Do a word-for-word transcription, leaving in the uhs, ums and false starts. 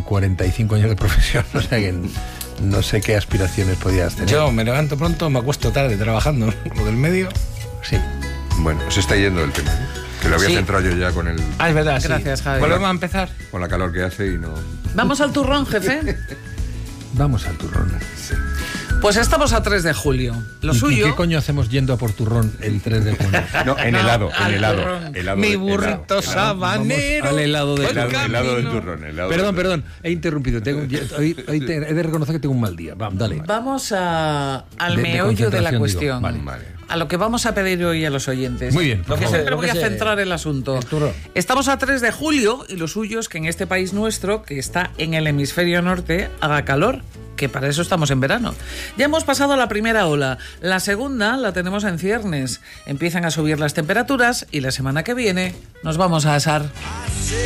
cuarenta y cinco años de profesión, o sea que no sé qué aspiraciones podías tener. Yo me levanto pronto, me acuesto tarde trabajando, lo del medio. Sí. Bueno, se está yendo el tema, ¿eh? Que lo había Sí. centrado yo ya con el Ah, es verdad, sí. Gracias, Javi. Volvemos a empezar. con la calor que hace y no... Vamos al turrón, jefe. Vamos al turrón. Pues estamos a tres de julio. Lo ¿Y, ¿Y suyo... qué coño hacemos yendo a por turrón el tres de junio? No, en No, helado, al en helado, turrón. helado. Mi de- burrito helado, sabanero. Vamos al helado de- por helado, camino. helado del turrón. helado Perdón, del turrón. perdón, he interrumpido. Tengo, hoy hoy te- he de reconocer que tengo un mal día. Vamos, dale. Vamos a, al De- de meollo de la concentración, cuestión. digo. Vale, vale. A lo que vamos a pedir hoy a los oyentes. Muy bien, por Lo que favor. se, Lo voy que a se- centrar el asunto. el turrón. Estamos a tres de julio y lo suyo es que en este país nuestro, que está en el hemisferio norte, haga calor, que para eso estamos en verano. Ya hemos pasado la primera ola. La segunda la tenemos en ciernes. Empiezan a subir las temperaturas y la semana que viene nos vamos a asar.